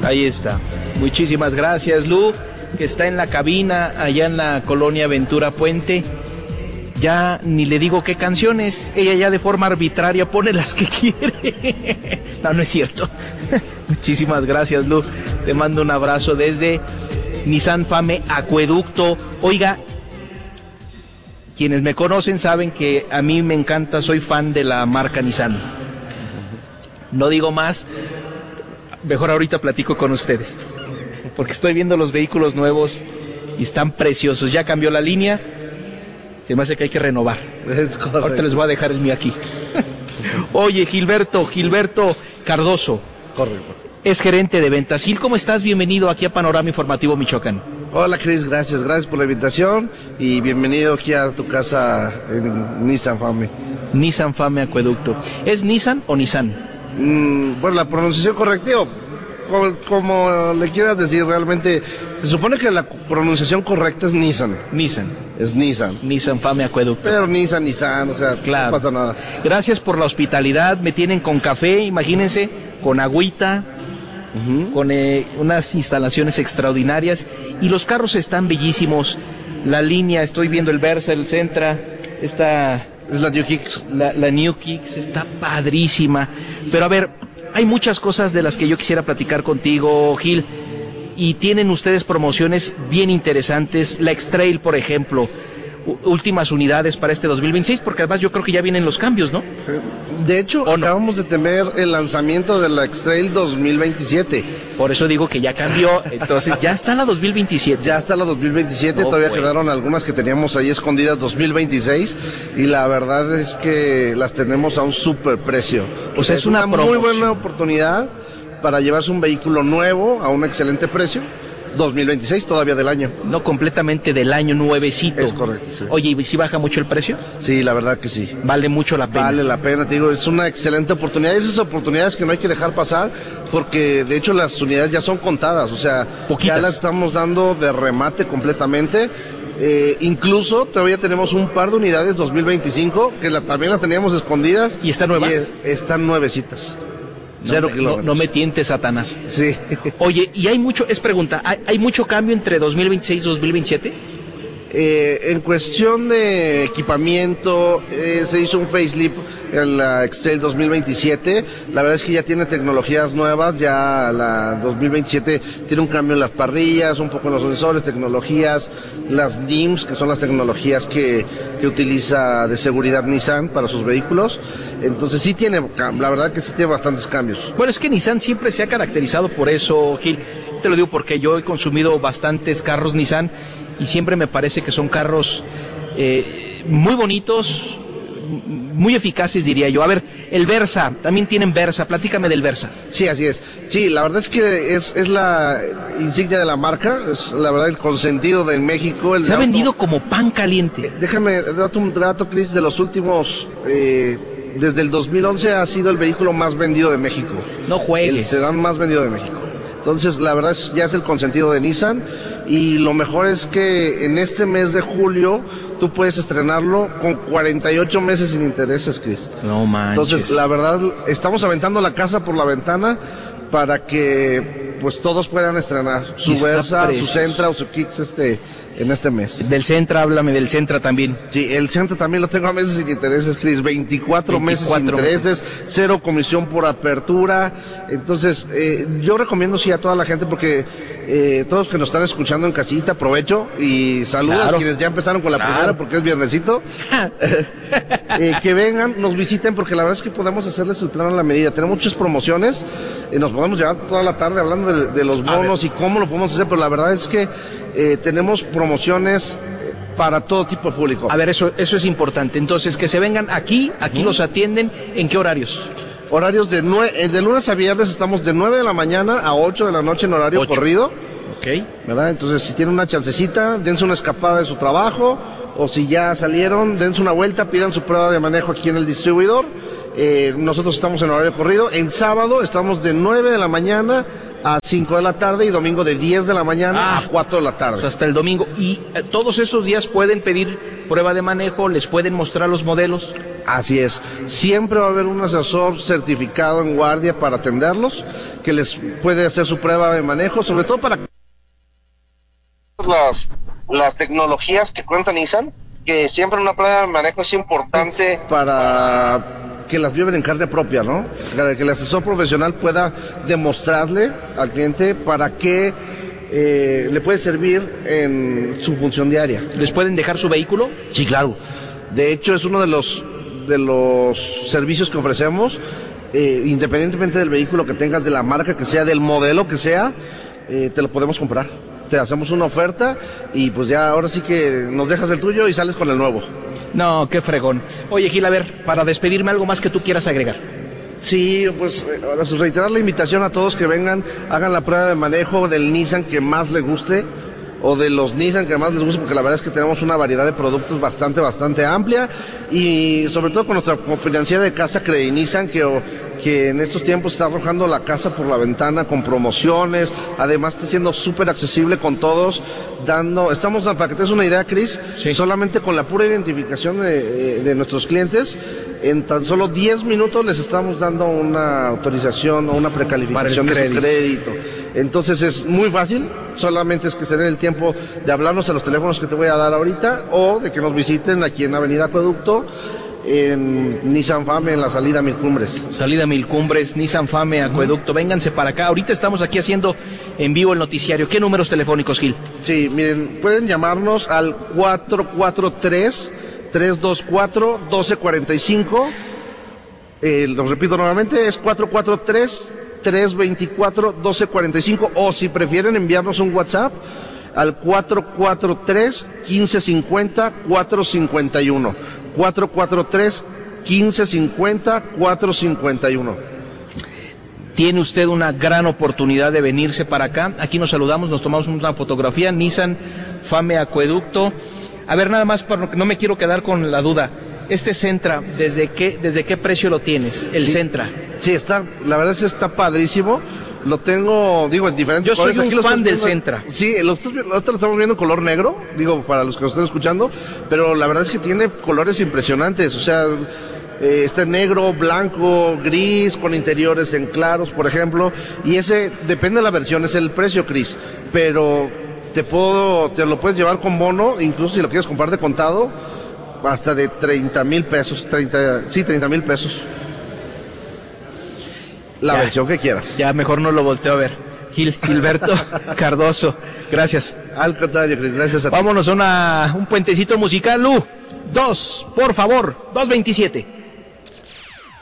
Ahí está. Muchísimas gracias, Lu, que está en la cabina allá en la colonia Ventura Puente. Ya ni le digo qué canciones, ella ya de forma arbitraria pone las que quiere. No es cierto. Muchísimas gracias, Lu. Te mando un abrazo desde Nissan Fame Acueducto. Oiga, quienes me conocen saben que a mí me encanta, soy fan de la marca Nissan. No digo más, mejor ahorita platico con ustedes, porque estoy viendo los vehículos nuevos y están preciosos. Ya cambió la línea. Se me hace que hay que renovar. Ahorita les voy a dejar el mío aquí. Oye, Gilberto Cardoso. Correcto. Es gerente de ventas. Gil, ¿cómo estás? Bienvenido aquí a Panorama Informativo Michoacán. Hola, Cris, gracias por la invitación y bienvenido aquí a tu casa en Nissan Fame. Nissan Fame Acueducto. ¿Es Nissan o Nissan? Bueno, la pronunciación correcta, como le quieras decir, realmente se supone que la pronunciación correcta es Nissan. Es Nissan. Nissan Fame Acueducto. Pero Nissan, o sea, claro. No pasa nada. Gracias por la hospitalidad, me tienen con café, imagínense, con agüita, con unas instalaciones extraordinarias, y los carros están bellísimos. La línea, estoy viendo el Versa, el Sentra, esta... Es la New Kicks. La New Kicks está padrísima. Pero a ver, hay muchas cosas de las que yo quisiera platicar contigo, Gil. Y tienen ustedes promociones bien interesantes. La X-Trail, por ejemplo, últimas unidades para este 2026, porque además yo creo que ya vienen los cambios, ¿no? De hecho, acabamos de tener el lanzamiento de la X-Trail 2027. Por eso digo que ya cambió, entonces ya está la 2027. Ya está la 2027, todavía quedaron algunas que teníamos ahí escondidas 2026, y la verdad es que las tenemos a un súper precio. O sea, es una muy buena oportunidad para llevarse un vehículo nuevo a un excelente precio. 2026 todavía del año. No, completamente del año, nuevecito. Es correcto, sí. Oye, ¿y si baja mucho el precio? Sí, la verdad que sí. Vale mucho la pena. Vale la pena, te digo, es una excelente oportunidad. Esas oportunidades que no hay que dejar pasar, porque de hecho las unidades ya son contadas, o sea, poquitas. Ya las estamos dando de remate completamente. Incluso todavía tenemos un par de unidades 2025 que también las teníamos escondidas. ¿Y están nuevas? Están nuevecitas. 0 kilómetros. No me tientes, Satanás. Sí. Oye, y hay mucho, ¿hay mucho cambio entre 2026 y 2027? En cuestión de equipamiento, se hizo un facelift en la X-Trail 2027. La verdad es que ya tiene tecnologías nuevas, ya la 2027 tiene un cambio en las parrillas, un poco en los sensores, tecnologías, las DIMS, que son las tecnologías que utiliza de seguridad Nissan para sus vehículos. Entonces sí tiene, la verdad que sí tiene bastantes cambios. Bueno, es que Nissan siempre se ha caracterizado por eso, Gil. Te lo digo porque yo he consumido bastantes carros Nissan y siempre me parece que son carros muy bonitos, muy eficaces, diría yo. A ver, el Versa, también tienen Versa, platícame del Versa. Sí, así es. Sí, la verdad es que es la insignia de la marca, es la verdad el consentido de México. Se ha vendido como pan caliente. Déjame darte un dato, Cris, de los últimos... desde el 2011 ha sido el vehículo más vendido de México. No juegues. El sedán más vendido de México. Entonces, la verdad ya es el consentido de Nissan, y lo mejor es que en este mes de julio tú puedes estrenarlo con 48 meses sin intereses, Cris. No manches. Entonces, la verdad, estamos aventando la casa por la ventana para que pues todos puedan estrenar su Versa, su Sentra o su Kicks en este mes. Del Sentra, háblame del Sentra también. Sí, el Sentra también lo tengo a meses sin intereses, Cris, 24 meses sin intereses, 0 comisión por apertura. Entonces, yo recomiendo sí a toda la gente, porque todos que nos están escuchando en casita, aprovecho y saludo a quienes ya empezaron con la primera, porque es viernesito. Que vengan, nos visiten, porque la verdad es que podemos hacerles el plan a la medida. Tenemos muchas promociones, nos podemos llevar toda la tarde hablando de los bonos y cómo lo podemos hacer, pero la verdad es que tenemos promociones para todo tipo de público. A ver, eso es importante. Entonces, que se vengan aquí los atienden. ¿En qué horarios? Horarios de lunes a viernes estamos de 9 de la mañana a 8 de la noche en horario corrido. Ok. ¿Verdad? Entonces, si tienen una chancecita, dense una escapada de su trabajo, o si ya salieron, dense una vuelta, pidan su prueba de manejo aquí en el distribuidor. Nosotros estamos en horario corrido. En sábado estamos de 9 de la mañana a 5 de la tarde, y domingo de 10 de la mañana a 4 de la tarde. O sea, hasta el domingo. Y todos esos días pueden pedir prueba de manejo, les pueden mostrar los modelos. Así es, siempre va a haber un asesor certificado en guardia para atenderlos, que les puede hacer su prueba de manejo, sobre todo para las tecnologías que cuenta Nissan, que siempre una prueba de manejo es importante para que las viven en carne propia, ¿no? Para que el asesor profesional pueda demostrarle al cliente para qué le puede servir en su función diaria. ¿Les pueden dejar su vehículo? Sí, claro. De hecho, es uno de los servicios que ofrecemos, independientemente del vehículo que tengas, de la marca que sea, del modelo que sea, te lo podemos comprar. Te hacemos una oferta y pues ya ahora sí que nos dejas el tuyo y sales con el nuevo. No, qué fregón. Oye, Gil, a ver, para despedirme, algo más que tú quieras agregar. Sí, pues reiterar la invitación a todos que vengan, hagan la prueba de manejo del Nissan que más les guste, o de los Nissan que más les guste, porque la verdad es que tenemos una variedad de productos bastante amplia, y sobre todo con nuestra financiera de casa Credit Nissan, que en estos tiempos está arrojando la casa por la ventana con promociones, además está siendo súper accesible con todos, estamos, para que te des una idea, Cris, sí, solamente con la pura identificación de nuestros clientes, en tan solo 10 minutos les estamos dando una autorización o una precalificación de su crédito. Entonces es muy fácil, solamente es que se den el tiempo de hablarnos a los teléfonos que te voy a dar ahorita, o de que nos visiten aquí en Avenida Acueducto, en Nissan Fame, en la salida Mil Cumbres. Salida Mil Cumbres, Nissan Fame, Acueducto. Vénganse para acá. Ahorita estamos aquí haciendo en vivo el noticiario. ¿Qué números telefónicos, Gil? Sí, miren, pueden llamarnos al 443-324-1245. Lo repito nuevamente, es 443-324-1245. O si prefieren enviarnos un WhatsApp, al 443-1550-451. 443-1550-451. Tiene usted una gran oportunidad de venirse para acá. Aquí nos saludamos, nos tomamos una fotografía. Nissan Fame Acueducto. A ver, nada más, porque no me quiero quedar con la duda. Este Sentra, ¿desde qué precio lo tienes? El Sentra. Sí, la verdad es que está padrísimo. Lo tengo, en diferentes colores. Yo soy un fan del Sentra. Sí, lo estamos viendo en color negro, para los que lo estén escuchando, pero la verdad es que tiene colores impresionantes, o sea, está negro, blanco, gris, con interiores en claros, por ejemplo, y ese, depende de la versión, es el precio, Cris, pero te lo puedes llevar con bono, incluso si lo quieres comprar de contado, hasta de 30,000 pesos, 30,000 pesos. La versión que quieras. Ya mejor no lo volteo a ver. Gilberto Cardoso, gracias. Al contrario, Cris, gracias a ti. Vámonos a un puentecito musical, Lu. 2, por favor, 2:27.